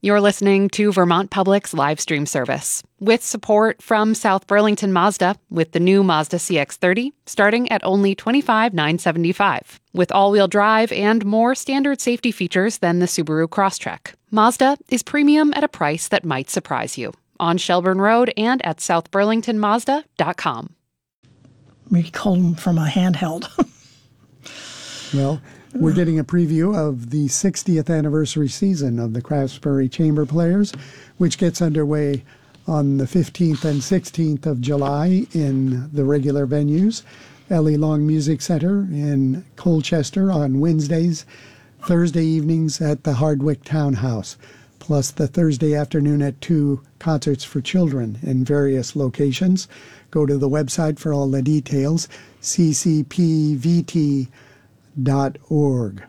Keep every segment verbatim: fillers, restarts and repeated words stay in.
You're listening to Vermont Public's live stream service with support from South Burlington Mazda with the new Mazda C X thirty starting at only twenty-five thousand nine hundred seventy-five dollars. With all-wheel drive and more standard safety features than the Subaru Crosstrek, Mazda is premium at a price that might surprise you. On Shelburne Road and at south burlington mazda dot com. We called them from a handheld. Well, we're getting a preview of the sixtieth anniversary season of the Craftsbury Chamber Players, which gets underway on the fifteenth and sixteenth of July in the regular venues. Ellie Long Music Center in Colchester on Wednesdays, Thursday evenings at the Hardwick Townhouse, plus the Thursday afternoon at two concerts for children in various locations. Go to the website for all the details, c c p v t dot org.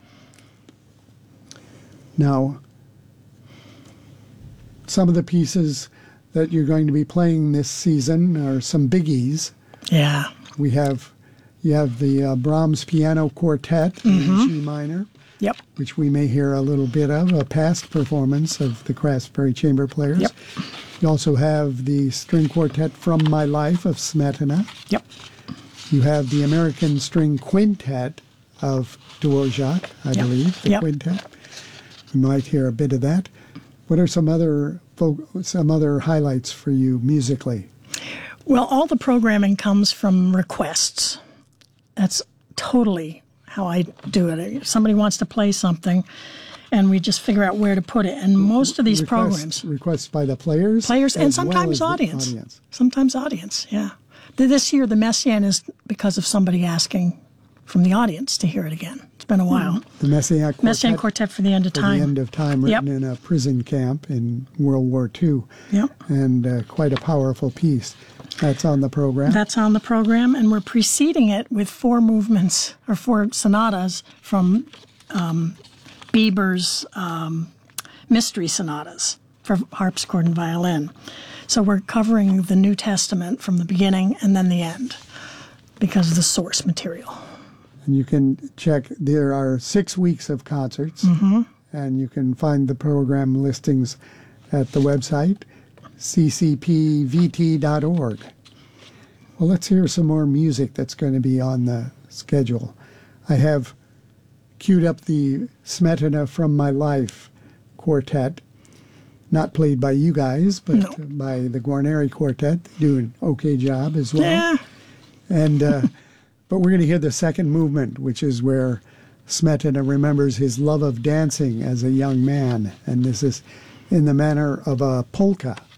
Now, some of the pieces that you're going to be playing this season are some biggies. Yeah. We have, you have the uh, Brahms Piano Quartet mm-hmm. in G minor. Yep. Which we may hear a little bit of, a past performance of the Craftsbury Chamber Players. Yep. You also have the String Quartet From My Life of Smetana. Yep. You have the American String Quintet of Dvorak, I yep. believe, the yep. quintet. We might hear a bit of that. What are some other some other highlights for you musically? Well, all the programming comes from requests. That's totally how I do it. If somebody wants to play something, and we just figure out where to put it. And most of these requests, programs... Requests by the players? Players, and sometimes well audience. audience. Sometimes audience, yeah. This year, the Messiaen is because of somebody asking from the audience to hear it again. It's been a while. The Messiaen Quartet, Messiaen Quartet for the End of for Time. the End of Time, written yep. in a prison camp in World War Two. Yep. And uh, quite a powerful piece. That's on the program. That's on the program, and we're preceding it with four movements, or four sonatas from um, Bieber's um, Mystery Sonatas for harpsichord and violin. So we're covering the New Testament from the beginning and then the end because of the source material. And you can check, there are six weeks of concerts, mm-hmm. and you can find the program listings at the website, c c p v t dot org. Well, let's hear some more music that's going to be on the schedule. I have queued up the Smetana From My Life Quartet, not played by you guys, but no. by the Guarneri Quartet. They do an okay job as well. Yeah. And uh, but we're going to hear the second movement, which is where Smetana remembers his love of dancing as a young man, and this is in the manner of a polka.